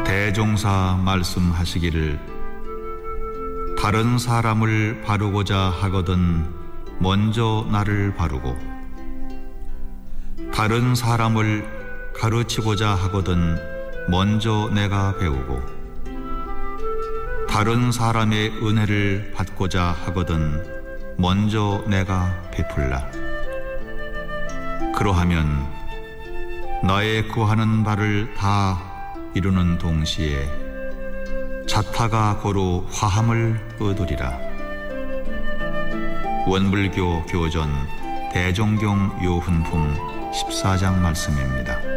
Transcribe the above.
대종사 말씀하시기를 다른 사람을 바르고자 하거든 먼저 나를 바르고 다른 사람을 가르치고자 하거든 먼저 내가 배우고 다른 사람의 은혜를 받고자 하거든 먼저 내가 베풀라. 그러하면 나의 구하는 바를 다 이루는 동시에 자타가 고루 화함을 얻으리라. 원불교 교전 대종경 요훈품 14장 말씀입니다.